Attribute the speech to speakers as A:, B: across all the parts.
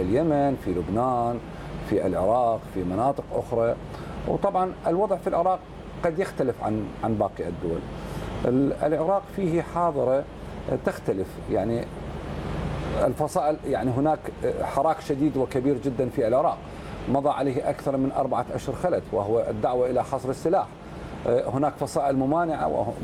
A: اليمن، في لبنان، في العراق، في مناطق أخرى. وطبعا الوضع في العراق قد يختلف عن باقي الدول. العراق فيه حاضرة تختلف، يعني الفصائل، يعني هناك حراك شديد وكبير جدا في العراق مضى عليه أكثر من 4 أشهر خلت، وهو الدعوة إلى حصر السلاح. هناك فصائل ممانعة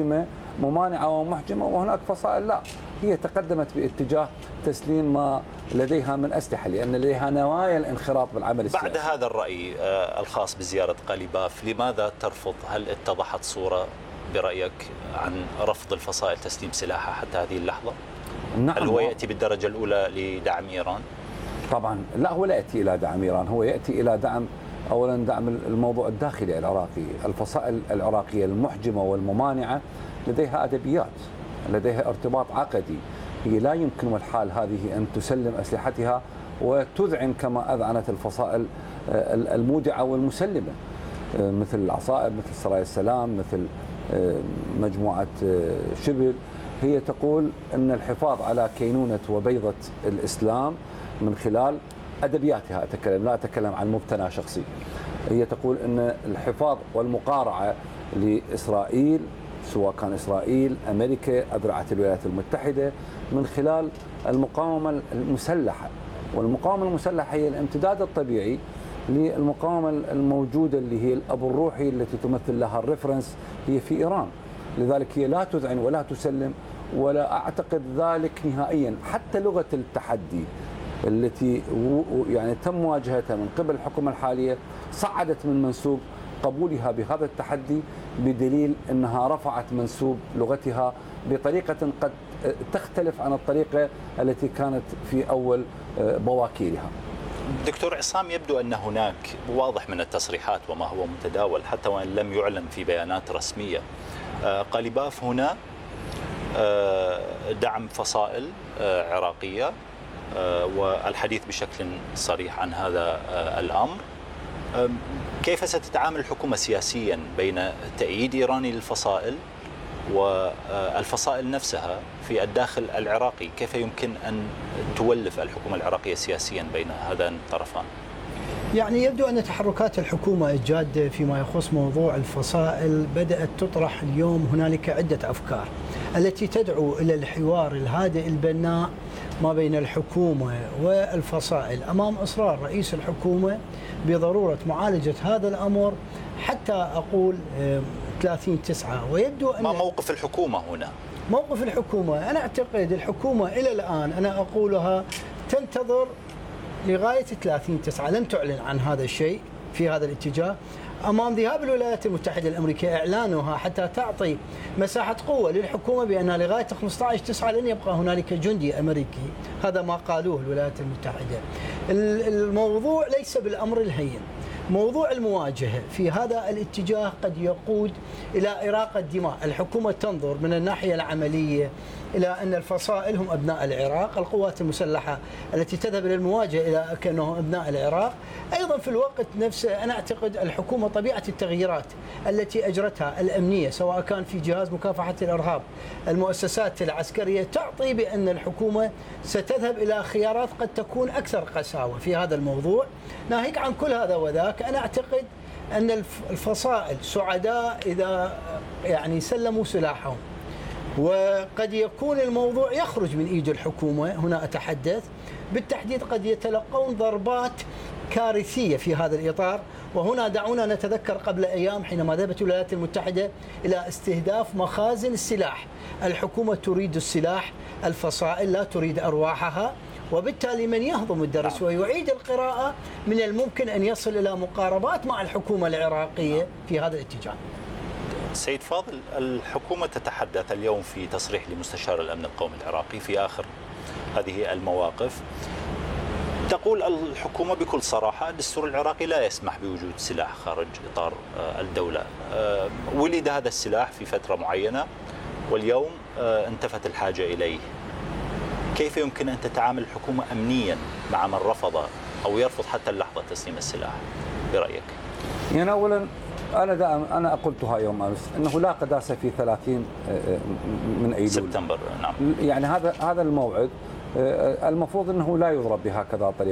A: ومحجمة، وهناك فصائل لا، هي تقدمت باتجاه تسليم ما لديها من أسلحة، لأن لديها نوايا الانخراط بالعمل السياسي.
B: بعد هذا الرأي الخاص بزيارة قليباف، لماذا ترفض؟ هل اتضحت صورة برأيك عن رفض الفصائل تسليم سلاحها حتى هذه اللحظة؟
A: نعم.
B: هل هو يأتي بالدرجة الأولى لدعم إيران؟
A: طبعا لا، هو لا يأتي إلى دعم إيران، هو يأتي إلى دعم أولا دعم الموضوع الداخلي العراقي. الفصائل العراقية المحجمة والممانعة لديها أدبيات، لديها ارتباط عقدي، هي لا يمكن والحال هذه أن تسلم أسلحتها وتذعن كما أذعنت الفصائل المودعة والمسلمة، مثل العصائب، مثل سرايا السلام، مثل مجموعة شبل. هي تقول أن الحفاظ على كينونة وبيضة الإسلام من خلال أدبياتها أتكلم، لا أتكلم عن مبتنى شخصي. هي تقول أن الحفاظ والمقارعة لإسرائيل، سواء كان إسرائيل، أمريكا، أذرعت الولايات المتحدة، من خلال المقاومة المسلحة. والمقاومة المسلحة هي الامتداد الطبيعي للمقاومة الموجودة اللي هي الأب الروحي التي تمثل لها الريفرنس هي في إيران. لذلك هي لا تذعن ولا تسلم، ولا أعتقد ذلك نهائيا. حتى لغة التحدي التي يعني تم مواجهتها من قبل الحكومة الحالية صعدت من منسوب قبولها بهذا التحدي، بدليل أنها رفعت منسوب لغتها بطريقة قد تختلف عن الطريقة التي كانت في أول بواكيرها.
B: دكتور عصام، يبدو أن هناك واضح من التصريحات وما هو متداول حتى وإن لم يعلن في بيانات رسمية، قليباف هنا دعم فصائل عراقية والحديث بشكل صريح عن هذا الأمر. كيف ستتعامل الحكومة سياسيا بين تأييد إيراني للفصائل والفصائل نفسها في الداخل العراقي؟ كيف يمكن أن تولف الحكومة العراقية سياسيا بين هذان الطرفان؟
C: يعني يبدو أن تحركات الحكومة الجادة فيما يخص موضوع الفصائل بدأت تطرح اليوم. هنالك عدة أفكار التي تدعو إلى الحوار الهادئ البناء ما بين الحكومة والفصائل أمام إصرار رئيس الحكومة بضرورة معالجة هذا الأمر حتى أقول 30/9. ويبدو أن
B: ما موقف الحكومة هنا؟
C: موقف الحكومة، أنا أعتقد الحكومة إلى الآن أنا أقولها تنتظر لغاية 30/9، لم تعلن عن هذا الشيء في هذا الاتجاه. أمام ذهاب الولايات المتحدة الأمريكية إعلانها حتى تعطي مساحة قوة للحكومة بأنها لغاية 15/9 لن يبقى هنالك جندي أمريكي، هذا ما قالوه الولايات المتحدة. الموضوع ليس بالأمر الهين، موضوع المواجهة في هذا الاتجاه قد يقود إلى إراقة دماء. الحكومة تنظر من الناحية العملية إلى أن الفصائل هم أبناء العراق، القوات المسلحة التي تذهب إلى المواجهة إلى كأنهم أبناء العراق. أيضا في الوقت نفسه أنا أعتقد الحكومة طبيعة التغييرات التي أجرتها الأمنية سواء كان في جهاز مكافحة الإرهاب، المؤسسات العسكرية، تعطي بأن الحكومة ستذهب إلى خيارات قد تكون أكثر قساوة في هذا الموضوع. ناهيك عن كل هذا وذاك، أنا أعتقد أن الفصائل سعداء إذا يعني سلموا سلاحهم، وقد يكون الموضوع يخرج من إيد الحكومة. هنا أتحدث بالتحديد قد يتلقون ضربات كارثية في هذا الإطار. وهنا دعونا نتذكر قبل أيام حينما ذهبت الولايات المتحدة إلى استهداف مخازن السلاح. الحكومة تريد السلاح، الفصائل لا تريد أرواحها، وبالتالي من يهضم الدرس ويعيد القراءة من الممكن أن يصل إلى مقاربات مع الحكومة العراقية في هذا الاتجاه.
B: سيد فاضل، الحكومة تتحدث اليوم في تصريح لمستشار الأمن القومي العراقي في آخر هذه المواقف، تقول الحكومة بكل صراحة الدستور العراقي لا يسمح بوجود سلاح خارج إطار الدولة. ولد هذا السلاح في فترة معينة واليوم انتفت الحاجة إليه. كيف يمكن أن تتعامل الحكومة أمنيا مع من رفض أو يرفض حتى اللحظة تسليم السلاح برأيك؟
A: يعني أولا أنا قلتها يوم أمس أنه لا قداسة في 30 من أيلول
B: سبتمبر. نعم.
A: يعني هذا الموعد المفروض أنه لا يضرب بهكذا طريقة.